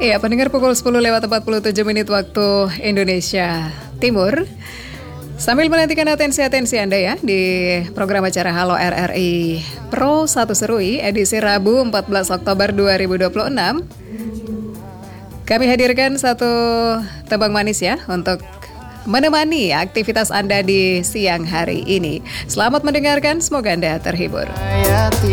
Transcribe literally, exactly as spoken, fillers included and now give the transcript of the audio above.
Iya, pendengar pukul sepuluh lewat empat puluh tujuh menit waktu Indonesia Timur. Sambil menantikan atensi-atensi Anda ya di program acara Halo R R I Pro satu Serui edisi Rabu empat belas Oktober dua ribu dua puluh enam. Kami hadirkan satu tebang manis ya untuk menemani aktivitas Anda di siang hari ini. Selamat mendengarkan, semoga Anda terhibur.